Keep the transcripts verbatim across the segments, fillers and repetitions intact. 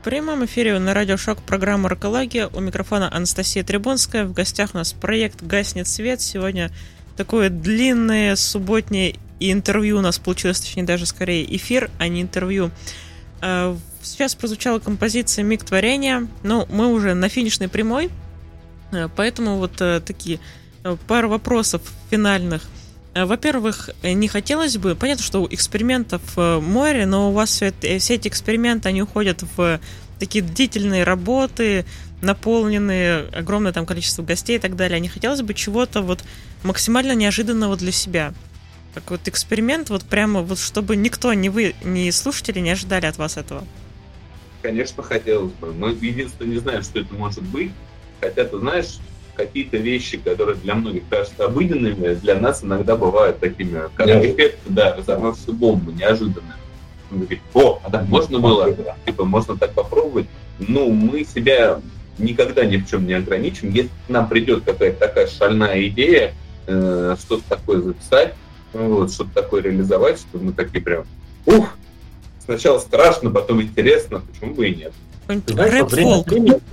В прямом эфире на Радио Шок программа «Рокология». У микрофона Анастасия Трибунская. В гостях у нас проект «Гаснет свет». Сегодня такое длинное субботнее интервью у нас получилось, точнее даже скорее эфир, а не интервью. Сейчас прозвучала композиция «Миг творения». Ну, мы уже на финишной прямой, поэтому вот такие пару вопросов финальных. Во-первых, не хотелось бы, понятно, что экспериментов море, но у вас все, это, все эти эксперименты, они уходят в такие длительные работы, наполненные огромное там количество гостей и так далее. Не хотелось бы чего-то вот максимально неожиданного для себя. Так вот эксперимент, вот прямо вот чтобы никто, ни вы, ни слушатели не ожидали от вас этого. Конечно, хотелось бы. Мы единственное не знаем, что это может быть. Хотя, ты знаешь, какие-то вещи, которые для многих кажутся обыденными, для нас иногда бывают такими, как эффект, да, разорвавшей бомбы, неожиданно. Он говорит, о, а так можно было? Типа, можно так попробовать. Ну, мы себя никогда ни в чем не ограничим. Если к нам придет какая-то такая шальная идея, э, что-то такое записать, вот, что-то такое реализовать, что мы такие прям, ух, сначала страшно, потом интересно, почему бы и нет. Рэп-фолк.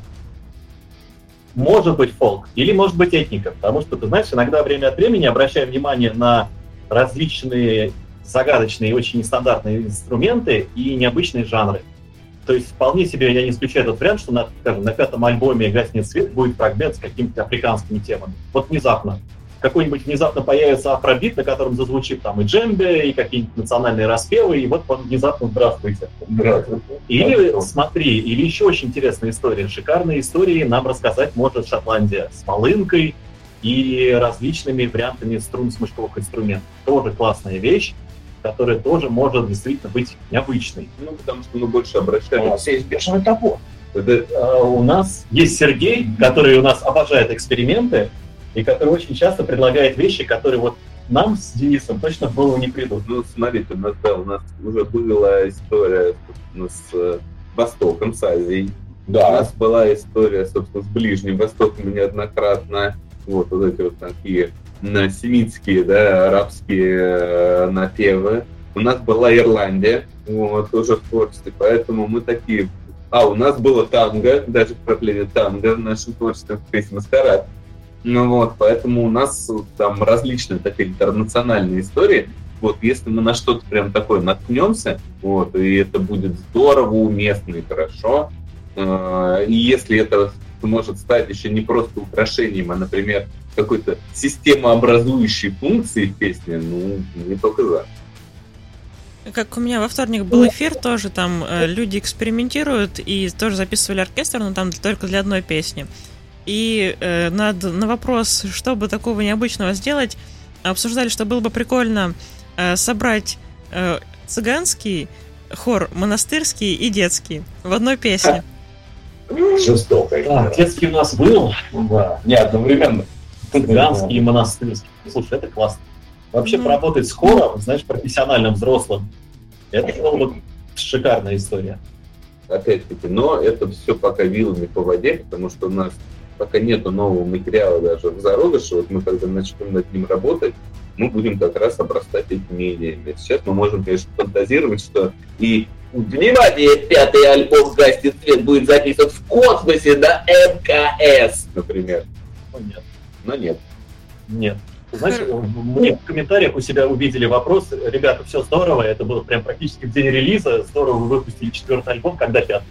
Может быть фолк, или может быть этника, потому что, ты знаешь, иногда время от времени обращая внимание на различные загадочные, очень нестандартные инструменты и необычные жанры. То есть вполне себе я не исключаю тот вариант, что на, скажем, на пятом альбоме «Гаснет свет» будет фрагмент с какими-то африканскими темами. Вот внезапно. Какой-нибудь внезапно появится афробит, на котором зазвучит там и джембе, и какие-нибудь национальные распевы, и вот он внезапно здравствуйте. Здравствуйте. Или, смотри, или еще очень интересная история. Шикарные истории нам рассказать может Шотландия с волынкой и различными вариантами струнно-смычковых инструментов. Тоже классная вещь, которая тоже может действительно быть необычной. Ну, потому что мы больше обращаемся. У нас есть бешеный топор. Это, а, у нас есть Сергей, который у нас обожает эксперименты, и который очень часто предлагает вещи, которые вот нам с Денисом точно в голову не придут. Ну, смотрите, у нас, да, у нас уже была история, собственно, с Востоком, с Азией. Да. У нас была история, собственно, с Ближним Востоком неоднократно. Вот, вот эти вот такие семитские, да, арабские напевы. У нас была Ирландия, вот, тоже в творчестве, поэтому мы такие... А, у нас было танго, даже вкрапление танго в нашем творчестве, в песне «Маскарад». Ну вот, поэтому у нас там различные такие интернациональные истории. Вот, если мы на что-то прям такое наткнемся, вот, и это будет здорово, уместно и хорошо, э- и если это может стать еще не просто украшением, а, например, какой-то системообразующей функцией в песне, ну, не только за. Как у меня во вторник был эфир, тоже там э, люди экспериментируют и тоже записывали оркестр, но там только для одной песни. И э, над, на вопрос, что бы такого необычного сделать, обсуждали, что было бы прикольно э, собрать э, цыганский хор, монастырский и детский в одной песне. Жестоко. Да, детский у нас был, да, не одновременно. Цыганский и монастырский. Слушай, это классно. Вообще mm-hmm. поработать с хором, знаешь, профессиональным взрослым, это вот шикарная история. Опять-таки, но это все пока вилами по воде, потому что у нас пока нету нового материала даже в зародыше. Вот мы когда начнем над ним работать, мы будем как раз обрастать этими идеями. Сейчас мы можем, конечно, фантазировать, что и внимание, пятый альбом «Гаснет свет» будет записан в космосе на эм ка эс, например. Но нет. Но нет. Нет. Знаешь, мне в комментариях у себя увидели вопрос: ребята, все здорово, это было прям практически в день релиза, здорово, вы выпустили четвертый альбом, когда пятый?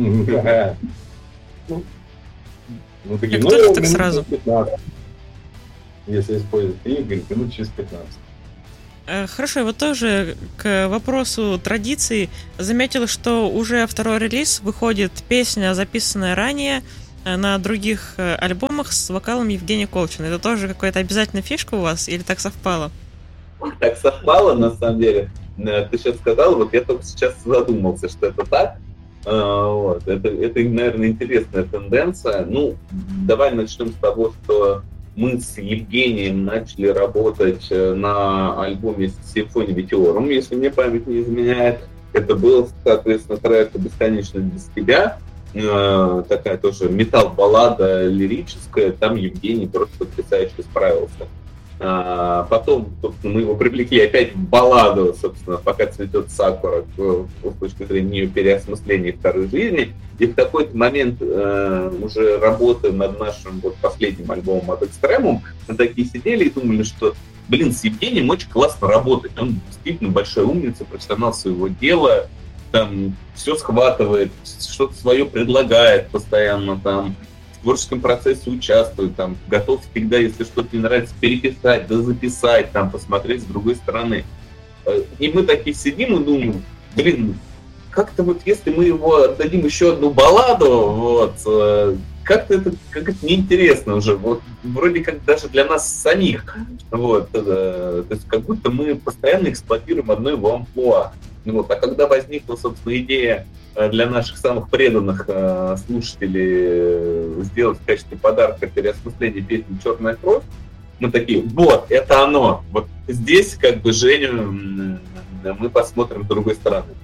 Ну, такие, так ну, только так сразу. пятнадцать. Если использовать игры, минут через пятнадцать. Хорошо, и вот тоже к вопросу традиций заметила, что уже второй релиз выходит песня, записанная ранее на других альбомах с вокалом Евгения Колчина. Это тоже какая-то обязательная фишка у вас или так совпало? Так совпало, на самом деле. Ты сейчас сказал, вот я только сейчас задумался, что это так. Вот. Это, это, наверное, интересная тенденция. Ну, давай начнем с того, что мы с Евгением начали работать на альбоме «Симфония Метеорум», если мне память не изменяет. Это был, соответственно, трек «Бесконечно без тебя». Такая тоже метал-баллада лирическая. Там Евгений просто потрясающе справился. А потом, собственно, мы его привлекли опять в балладу, собственно, «Пока цветет сакура», с точки зрения ее переосмысления второй жизни. И в какой-то момент э, уже работая над нашим вот последним альбомом «Ad Extremum», мы такие сидели и думали, что, блин, с Евгением очень классно работать. Он действительно большая умница, профессионал своего дела, там все схватывает, что-то свое предлагает постоянно, там, в творческом процессе участвует, там, готов всегда, если что-то не нравится, переписать, да записать, там, посмотреть с другой стороны. И мы такие сидим и думаем, блин, как-то вот если мы его отдадим еще одну балладу, вот, как-то это как-то неинтересно уже, вот, вроде как даже для нас самих, вот, то есть как будто мы постоянно эксплуатируем одно его амплуа. Вот. А когда возникла, собственно, идея для наших самых преданных э, слушателей сделать в качестве подарка переосмысление песни «Черная кровь», мы такие, вот, это оно. Вот здесь, как бы, Женю мы посмотрим с другой стороны.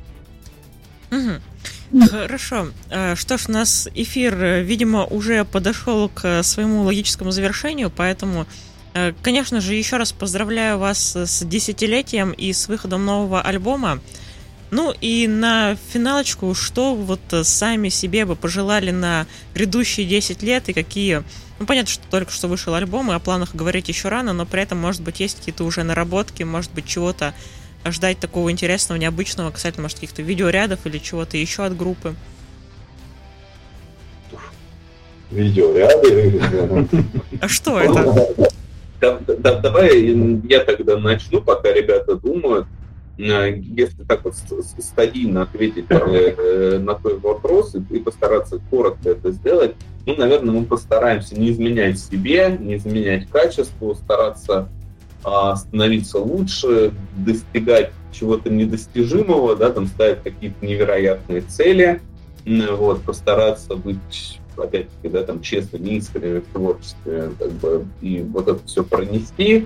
Угу. Хорошо. Что ж, у нас эфир, видимо, уже подошел к своему логическому завершению, поэтому, конечно же, еще раз поздравляю вас с десятилетием и с выходом нового альбома. Ну и на финалочку, что вот сами себе бы пожелали на грядущие десять лет и какие... Ну, понятно, что только что вышел альбом, и о планах говорить еще рано, но при этом, может быть, есть какие-то уже наработки, может быть, чего-то ждать такого интересного, необычного, касательно, может, каких-то видеорядов или чего-то еще от группы. Видеоряды? А что это? Давай я тогда начну, пока ребята думают. Если так вот стадийно ответить на твой вопрос и постараться коротко это сделать, ну, наверное, мы постараемся не изменять себе, не изменять качеству, стараться становиться лучше, достигать чего-то недостижимого, да, там ставить какие-то невероятные цели, вот, постараться быть, опять-таки, да, там, честным, искренним в творчестве, как бы, и вот это все пронести.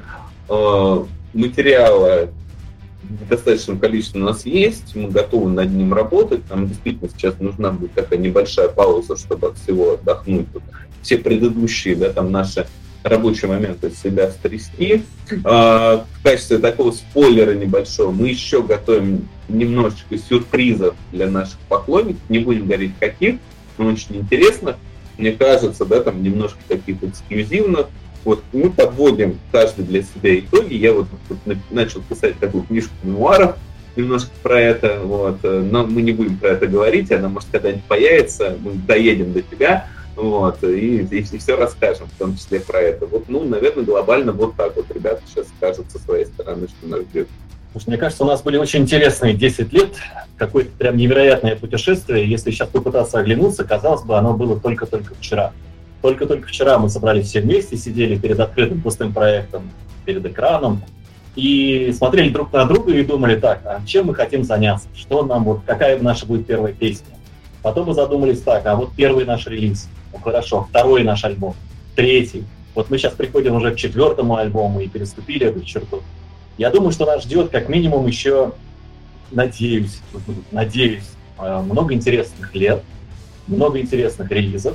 Материала в достаточном количестве у нас есть, мы готовы над ним работать, нам действительно сейчас нужна будет такая небольшая пауза, чтобы от всего отдохнуть. Все предыдущие, да, там, наши рабочие моменты из себя стрясти. А, в качестве такого спойлера небольшого мы еще готовим немножечко сюрпризов для наших поклонников, не будем говорить каких, но очень интересно. Мне кажется, да, там немножко каких-то эксклюзивных. Вот мы подводим каждый для себя итоги. Я вот, вот начал писать такую книжку мемуаров немножко про это, вот, но мы не будем про это говорить, она, может, когда-нибудь появится, мы доедем до тебя, вот, и, и, и все расскажем, в том числе про это. Вот, ну, наверное, глобально вот так вот ребята сейчас скажут со своей стороны, что нас ждет. Слушай, мне кажется, у нас были очень интересные десять лет, какое-то прям невероятное путешествие. Если сейчас попытаться оглянуться, казалось бы, оно было только-только вчера. Только-только вчера мы собрались все вместе, сидели перед открытым пустым проектом, перед экраном, и смотрели друг на друга и думали, так, а чем мы хотим заняться? Что нам, вот, какая наша будет первая песня? Потом мы задумались, так, а вот первый наш релиз, ну хорошо, второй наш альбом, третий. Вот мы сейчас приходим уже к четвертому альбому и переступили эту черту. Я думаю, что нас ждет как минимум еще, надеюсь, надеюсь, много интересных лет, много интересных релизов,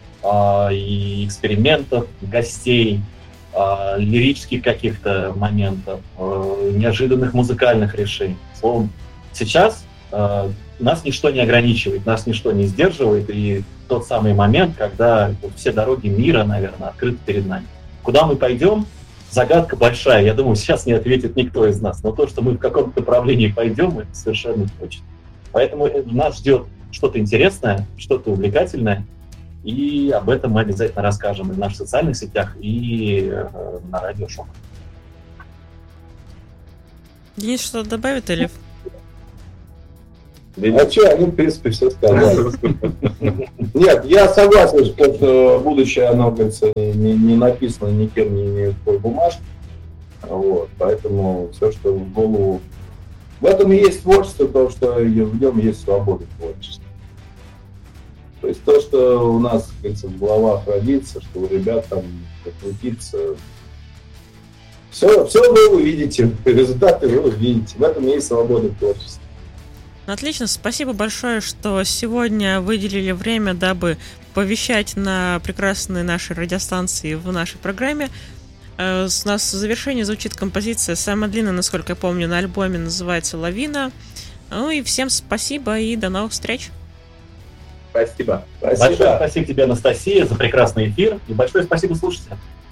и экспериментов, гостей, лирических каких-то моментов, неожиданных музыкальных решений. Словом, сейчас нас ничто не ограничивает, нас ничто не сдерживает, и тот самый момент, когда все дороги мира, наверное, открыты перед нами. Куда мы пойдем? Загадка большая. Я думаю, сейчас не ответит никто из нас. Но то, что мы в каком-то направлении пойдем, это совершенно точно. Поэтому нас ждет что-то интересное, что-то увлекательное. И об этом мы обязательно расскажем и в наших социальных сетях, и э, на радио Шок. Денис, что-то добавит, или? А что, они, в принципе, все сказали. Нет, я согласен, что будущее, оно, кажется, не, не написано никем, не имеет такой бумажки. Вот, поэтому все, что в голову... В этом и есть творчество, то, что в нем есть свобода творчества. То есть то, что у нас, как говорится, в головах родится, что у ребят там крутится, все, все вы увидите, результаты вы увидите. В этом и есть свобода творчества. Отлично, спасибо большое, что сегодня выделили время, дабы повещать на прекрасной нашей радиостанции в нашей программе. У нас в завершении звучит композиция, самая длинная, насколько я помню, на альбоме, называется «Лавина». Ну и всем спасибо и до новых встреч. Спасибо. Спасибо. Большое спасибо тебе, Анастасия, за прекрасный эфир. И большое спасибо слушателям.